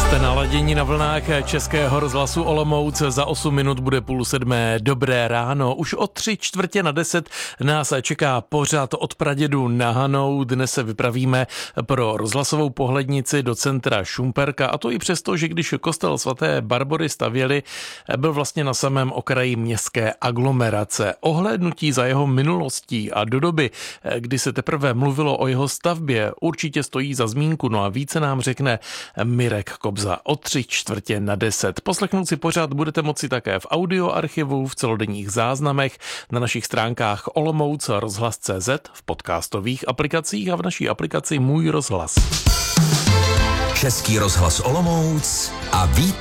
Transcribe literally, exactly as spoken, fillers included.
Jste naladění na vlnách Českého rozhlasu Olomouc, za osm minut bude půl sedmé. Dobré ráno, už o tři čtvrtě na deset nás čeká pořad Od pradědů na Hanou. Dnes se vypravíme pro rozhlasovou pohlednici do centra Šumperka, a to i přesto, že když kostel svaté Barbory stavěli, byl vlastně na samém okraji městské aglomerace. Ohlédnutí za jeho minulostí a do doby, kdy se teprve mluvilo o jeho stavbě, určitě stojí za zmínku, no a více nám řekne Mirek Kobza o tři čtvrtě na deset. Poslechnout si pořád budete moci také v audioarchivu, v celodenních záznamech, na našich stránkách Olomouc rozhlas tečka cé zet, v podcastových aplikacích a v naší aplikaci Můj rozhlas. Český rozhlas Olomouc a vít